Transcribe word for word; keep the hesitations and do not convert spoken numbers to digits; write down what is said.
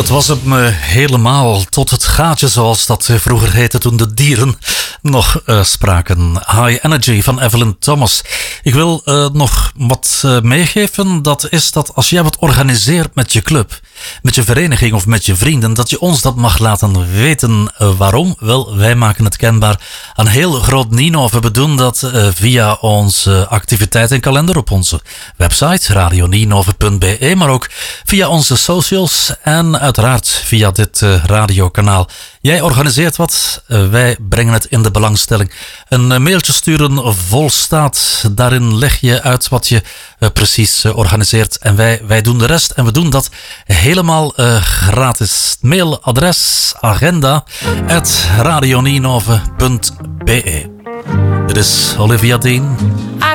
Dat was hem uh, helemaal tot het gaatje, zoals dat uh, vroeger heette toen de dieren nog uh, spraken. High Energy van Evelyn Thomas. Ik wil uh, nog wat uh, meegeven. Dat is dat als jij wat organiseert met je club, met je vereniging of met je vrienden, dat je ons dat mag laten weten. Uh, waarom? Wel, wij maken het kenbaar aan heel groot Nienhoven. We doen dat uh, via onze activiteitenkalender op onze website radio nienhoven punt b e, maar ook via onze socials en uiteraard via dit uh, radiokanaal. Jij organiseert wat, uh, wij brengen het in de belangstelling. Een uh, mailtje sturen vol staat, daarin leg je uit wat je uh, precies uh, organiseert. En wij, wij doen de rest en we doen dat helemaal uh, gratis. Mailadres agenda at radio nienhoven punt b e. Dit is Olivia Dean.